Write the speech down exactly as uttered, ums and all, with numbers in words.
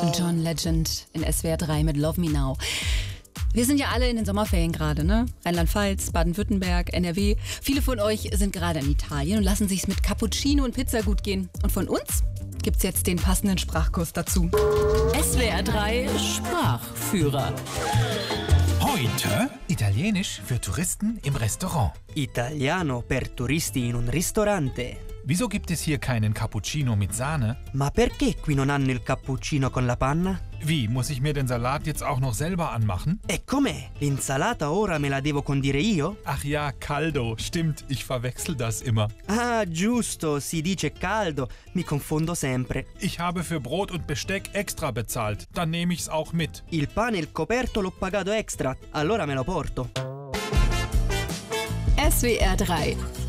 John Legend in S W R drei mit Love Me Now. Wir sind ja alle in den Sommerferien gerade, ne? Rheinland-Pfalz, Baden-Württemberg, N R W. Viele von euch sind gerade in Italien und lassen sich's mit Cappuccino und Pizza gut gehen. Und von uns gibt's jetzt den passenden Sprachkurs dazu. S W R drei Sprachführer. Heute Italienisch für Touristen im Restaurant. Italiano per turisti in un ristorante. Wieso gibt es hier keinen Cappuccino mit Sahne? Ma perché qui non hanno il cappuccino con la panna? Wie, muss ich mir den Salat jetzt auch noch selber anmachen? E com'è? L'insalata ora me la devo condire io? Ach ja, caldo. Stimmt, ich verwechsel das immer. Ah, giusto, si dice caldo. Mi confondo sempre. Ich habe für Brot und Besteck extra bezahlt. Dann nehme ich's auch mit. Il pane e il coperto l'ho pagato extra. Allora me lo porto. S W R drei